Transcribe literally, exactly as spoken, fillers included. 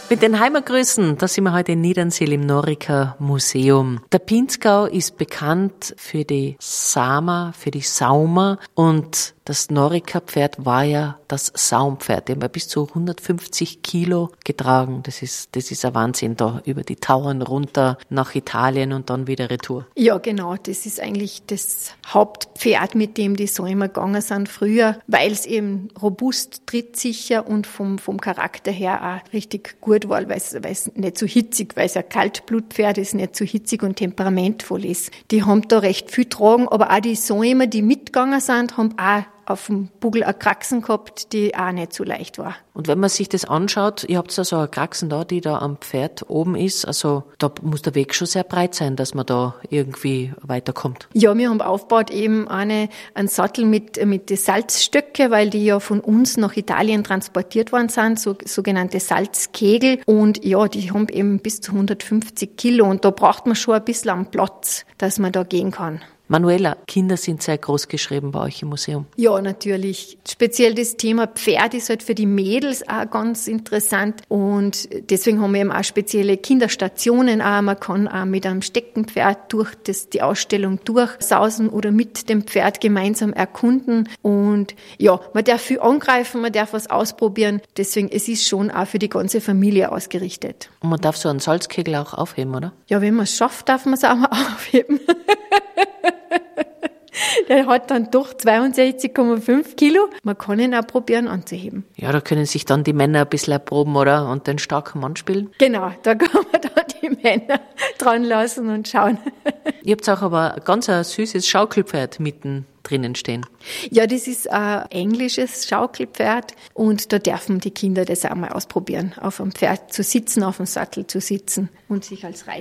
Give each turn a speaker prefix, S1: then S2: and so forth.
S1: Mit den Heimatgrüßen, da sind wir heute in Niedernsiel im Noriker Museum. Der Pinzgau ist bekannt für die Sama, für die Sauma, und das Noriker Pferd war ja das Saumpferd. Die haben ja bis zu hundertfünfzig Kilo getragen. Das ist, das ist ein Wahnsinn, da über die Tauern runter nach Italien und dann wieder retour.
S2: Ja, genau. Das ist eigentlich das Hauptpferd, mit dem die Säumer gegangen sind früher, weil es eben robust, trittsicher und vom, vom Charakter her auch richtig gut war, weil es, weil es nicht so hitzig, weil es ein Kaltblutpferd ist, nicht so hitzig und temperamentvoll ist. Die haben da recht viel getragen, aber auch die Säumer, die mitgegangen sind, haben auch auf dem Bugel eine Kraxen gehabt, die auch nicht so leicht war.
S1: Und wenn man sich das anschaut, ihr habt ja so eine Kraxen da, die da am Pferd oben ist, also da muss der Weg schon sehr breit sein, dass man da irgendwie weiterkommt.
S2: Ja, wir haben aufgebaut eben eine, einen Sattel mit, mit den Salzstöcke, weil die ja von uns nach Italien transportiert worden sind, so, sogenannte Salzkegel. Und ja, die haben eben bis zu hundertfünfzig Kilo und da braucht man schon ein bisschen an Platz, dass man da gehen kann.
S1: Manuela, Kinder sind sehr groß geschrieben bei euch im Museum.
S2: Ja, natürlich. Speziell das Thema Pferd ist halt für die Mädels auch ganz interessant und deswegen haben wir eben auch spezielle Kinderstationen auch. Man kann auch mit einem Steckenpferd durch das, die Ausstellung durchsausen oder mit dem Pferd gemeinsam erkunden und ja, man darf viel angreifen, man darf was ausprobieren. Deswegen, es ist schon auch für die ganze Familie ausgerichtet.
S1: Und man darf so einen Salzkegel auch aufheben, oder?
S2: Ja, wenn man es schafft, darf man es auch mal aufheben. Der hat dann doch zweiundsechzig Komma fünf Kilo. Man kann ihn auch probieren anzuheben.
S1: Ja, da können sich dann die Männer ein bisschen erproben, oder? Und den starken Mann spielen.
S2: Genau, da kann man dann die Männer dran lassen und schauen.
S1: Ihr habt auch aber ganz ein süßes Schaukelpferd mitten drinnen stehen.
S2: Ja, das ist ein englisches Schaukelpferd und da dürfen die Kinder das auch mal ausprobieren, auf einem Pferd zu sitzen, auf dem Sattel zu sitzen und sich als Reiter